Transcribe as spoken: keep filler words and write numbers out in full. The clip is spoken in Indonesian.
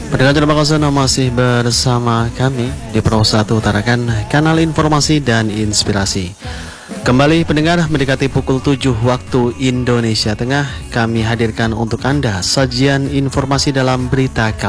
Pendengar terima kasih Anda masih bersama kami di Pro satu Tarakan, kanal informasi dan inspirasi. Kembali pendengar, mendekati pukul tujuh waktu Indonesia Tengah, kami hadirkan untuk Anda sajian informasi dalam berita kali